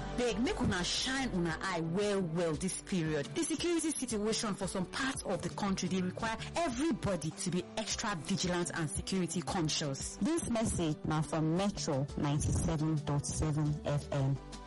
Abeg, make una shine una eye well this period. The security situation for some parts of the country, they require everybody to be extra vigilant and security conscious. This message now from Metro 97.7 FM.